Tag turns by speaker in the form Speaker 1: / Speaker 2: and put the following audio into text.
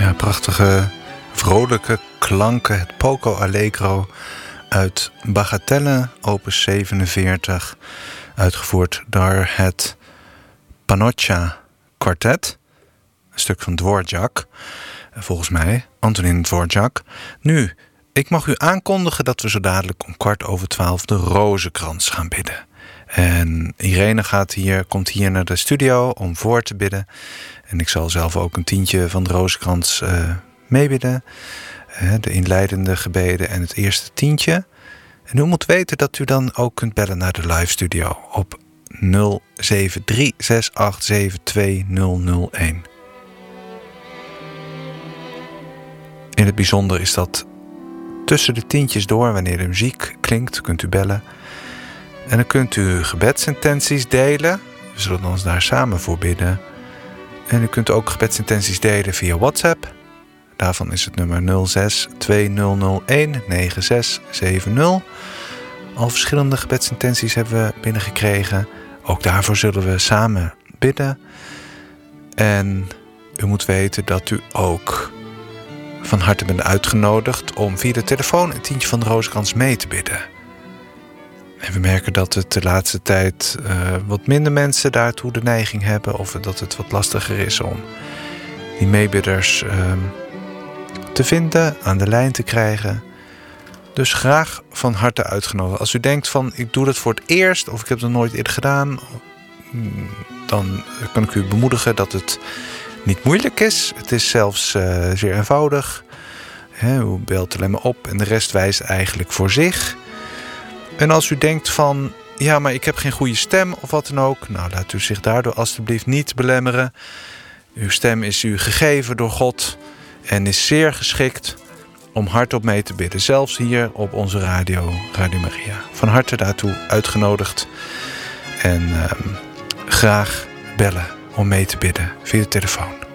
Speaker 1: Ja, prachtige, vrolijke klanken. Het Poco Allegro uit Bagatelle, opus 47. Uitgevoerd door het Panoccia Quartet. Een stuk van Dvorak, volgens mij. Antonin Dvorak. Nu, ik mag u aankondigen dat we zo dadelijk om 11:15 de Rozenkrans gaan bidden. En Irene komt hier naar de studio om voor te bidden. En ik zal zelf ook een tientje van de Rozenkrans meebidden. De inleidende gebeden en het eerste tientje. En u moet weten dat u dan ook kunt bellen naar de live studio op 073-687-2001. In het bijzonder is dat tussen de tientjes door, wanneer de muziek klinkt, kunt u bellen. En dan kunt u gebedsintenties delen. We zullen ons daar samen voor bidden. En u kunt ook gebedsintenties delen via WhatsApp. Daarvan is het nummer 06-2001-9670. Al verschillende gebedsintenties hebben we binnengekregen. Ook daarvoor zullen we samen bidden. En u moet weten dat u ook van harte bent uitgenodigd om via de telefoon een tientje van de Rozenkrans mee te bidden. En we merken dat het de laatste tijd wat minder mensen daartoe de neiging hebben, of dat het wat lastiger is om die meebidders te vinden, aan de lijn te krijgen. Dus graag van harte uitgenodigd. Als u denkt van ik doe dat voor het eerst of ik heb het nooit eerder gedaan, dan kan ik u bemoedigen dat het niet moeilijk is. Het is zelfs zeer eenvoudig. U belt alleen maar op en de rest wijst eigenlijk voor zich. En als u denkt van ja, maar ik heb geen goede stem of wat dan ook, nou laat u zich daardoor alstublieft niet belemmeren. Uw stem is u gegeven door God en is zeer geschikt om hardop mee te bidden. Zelfs hier op onze Radio Maria. Van harte daartoe uitgenodigd. En graag bellen om mee te bidden via de telefoon.